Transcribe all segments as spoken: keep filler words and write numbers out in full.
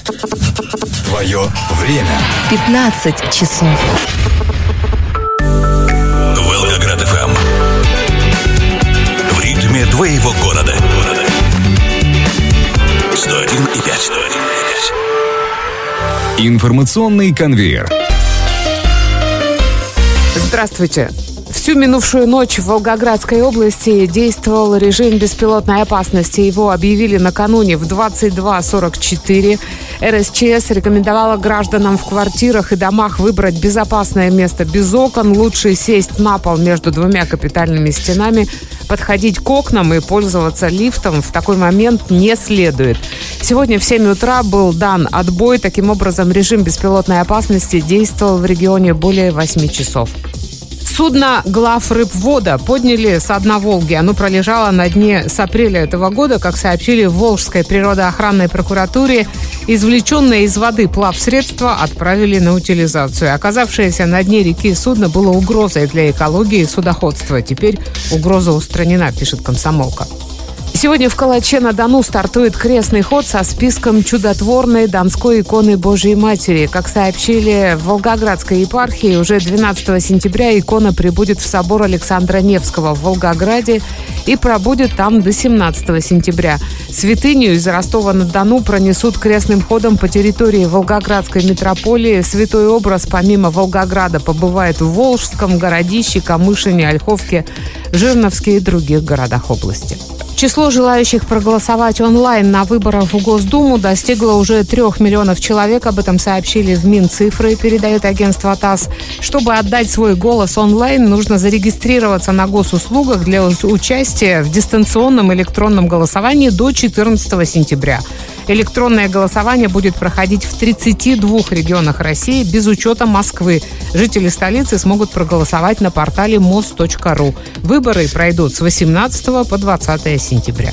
Твое время. пятнадцать часов. Волгоград эф эм. В ритме твоего города. сто один и пять. Информационный конвейер. Здравствуйте. Всю минувшую ночь в Волгоградской области действовал режим беспилотной опасности. Его объявили накануне в двадцать два сорок четыре. эр эс че эс рекомендовала гражданам в квартирах и домах выбрать безопасное место без окон. Лучше сесть на пол между двумя капитальными стенами. Подходить к окнам и пользоваться лифтом в такой момент не следует. Сегодня в семь утра был дан отбой. Таким образом, режим беспилотной опасности действовал в регионе более восьми часов. Судно «Главрыбвода» подняли со дна Волги. Оно пролежало на дне с апреля этого года, как сообщили в Волжской природоохранной прокуратуре. Извлеченное из воды плавсредство отправили на утилизацию. Оказавшееся на дне реки судно было угрозой для экологии и судоходства. Теперь угроза устранена, пишет «Комсомолка». Сегодня в Калаче-на-Дону стартует крестный ход со списком чудотворной Донской иконы Божией Матери. Как сообщили в Волгоградской епархии, уже двенадцатого сентября икона прибудет в собор Александра Невского в Волгограде и пробудет там до семнадцатого сентября. Святыню из Ростова-на-Дону пронесут крестным ходом по территории Волгоградской митрополии. Святой образ помимо Волгограда побывает в Волжском, Городище, Камышине, Ольховке, Жирновске и других городах области. Число желающих проголосовать онлайн на выборах в Госдуму достигло уже трех миллионов человек. Об этом сообщили в Минцифры, передает агентство ТАСС. Чтобы отдать свой голос онлайн, нужно зарегистрироваться на госуслугах для участия в дистанционном электронном голосовании до четырнадцатого сентября. Электронное голосование будет проходить в тридцати двух регионах России без учета Москвы. Жители столицы смогут проголосовать на портале мост точка ру. Выборы пройдут с восемнадцатого по двадцатое сентября.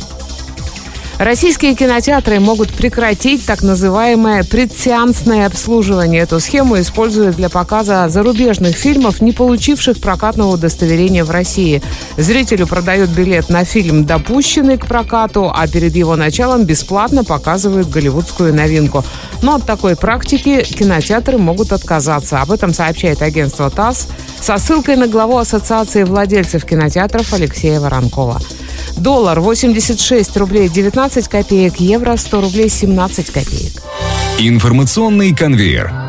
Российские кинотеатры могут прекратить так называемое предсеансное обслуживание. Эту схему используют для показа зарубежных фильмов, не получивших прокатного удостоверения в России. Зрителю продают билет на фильм, допущенный к прокату, а перед его началом бесплатно показывают голливудскую новинку. Но от такой практики кинотеатры могут отказаться. Об этом сообщает агентство ТАСС со ссылкой на главу Ассоциации владельцев кинотеатров Алексея Воронкова. Доллар восемьдесят шесть рублей девятнадцать копеек, евро сто рублей семнадцать копеек. Информационный конвейер.